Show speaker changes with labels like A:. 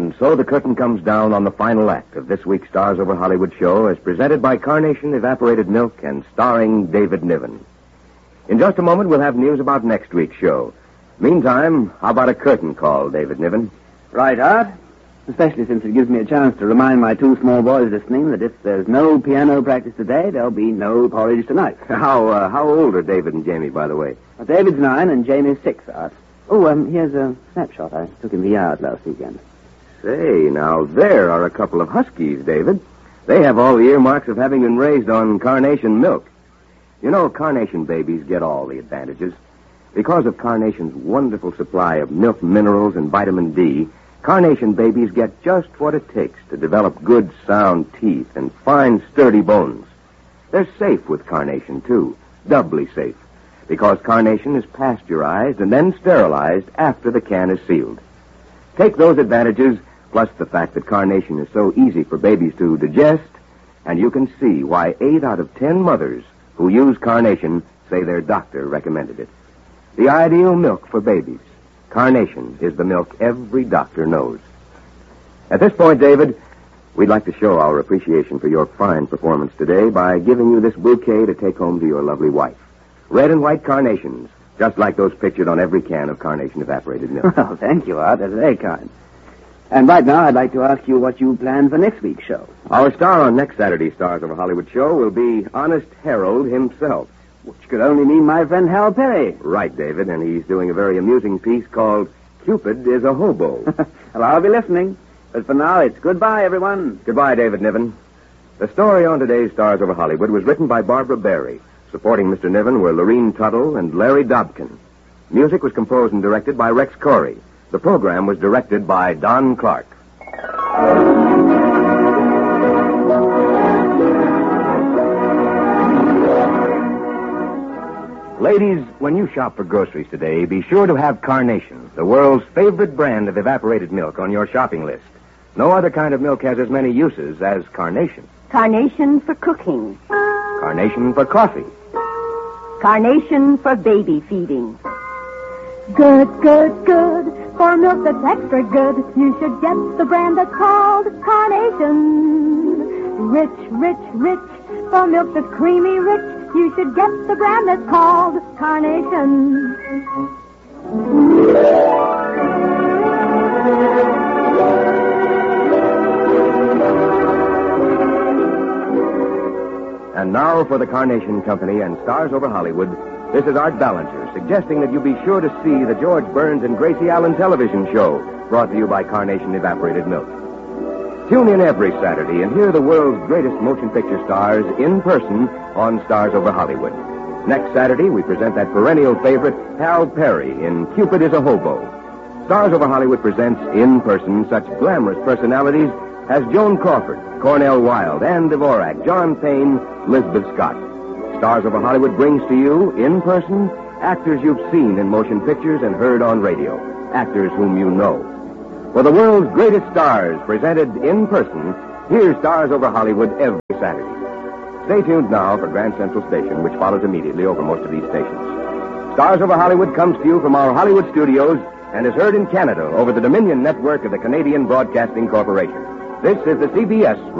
A: And so the curtain comes down on the final act of this week's Stars Over Hollywood show as presented by Carnation Evaporated Milk and starring David Niven. In just a moment, we'll have news about next week's show. Meantime, how about a curtain call, David Niven?
B: Right, Art. Especially since it gives me a chance to remind my two small boys listening that if there's no piano practice today, there'll be no porridge tonight.
A: How old are David and Jamie, by the way?
B: David's 9 and Jamie's 6, Art. Oh, here's a snapshot. I took in the yard last weekend.
A: Say, now there are a couple of huskies, David. They have all the earmarks of having been raised on Carnation milk. You know, Carnation babies get all the advantages. Because of Carnation's wonderful supply of milk minerals and vitamin D, Carnation babies get just what it takes to develop good, sound teeth and fine, sturdy bones. They're safe with Carnation, too. Doubly safe. Because Carnation is pasteurized and then sterilized after the can is sealed. Take those advantages, plus the fact that Carnation is so easy for babies to digest, and you can see why 8 out of 10 mothers who use Carnation say their doctor recommended it. The ideal milk for babies. Carnation is the milk every doctor knows. At this point, David, we'd like to show our appreciation for your fine performance today by giving you this bouquet to take home to your lovely wife. Red and white carnations, just like those pictured on every can of Carnation Evaporated Milk.
B: Well, thank you, Art. That's very kind. And right now, I'd like to ask you what you plan for next week's show.
A: Our star on next Saturday's Stars Over Hollywood show will be Honest Harold himself.
B: Which could only mean my friend Hal Perry.
A: Right, David, and he's doing a very amusing piece called Cupid is a Hobo.
B: Well, I'll be listening. But for now, it's goodbye, everyone.
A: Goodbye, David Niven. The story on today's Stars Over Hollywood was written by Barbara Barry. Supporting Mr. Niven were Lorene Tuttle and Larry Dobkin. Music was composed and directed by Rex Corey. The program was directed by Don Clark. Ladies, when you shop for groceries today, be sure to have Carnation, the world's favorite brand of evaporated milk, on your shopping list. No other kind of milk has as many uses as Carnation.
C: Carnation for cooking.
A: Carnation for coffee.
C: Carnation for baby feeding.
D: Good, good, good. For milk that's extra good, you should get the brand that's called Carnation. Rich, rich, rich. For milk that's creamy rich, you should get the brand that's called Carnation.
A: And now for the Carnation Company and Stars Over Hollywood, this is Art Ballinger suggesting that you be sure to see the George Burns and Gracie Allen television show brought to you by Carnation Evaporated Milk. Tune in every Saturday and hear the world's greatest motion picture stars in person on Stars Over Hollywood. Next Saturday, we present that perennial favorite, Hal Perry, in Cupid is a Hobo. Stars Over Hollywood presents in person such glamorous personalities as Joan Crawford, Cornell Wilde, Anne Dvorak, John Payne, Elizabeth Scott. Stars Over Hollywood brings to you, in person, actors you've seen in motion pictures and heard on radio, actors whom you know. For the world's greatest stars presented in person, here's Stars Over Hollywood every Saturday. Stay tuned now for Grand Central Station, which follows immediately over most of these stations. Stars Over Hollywood comes to you from our Hollywood studios and is heard in Canada over the Dominion network of the Canadian Broadcasting Corporation. This is the CBS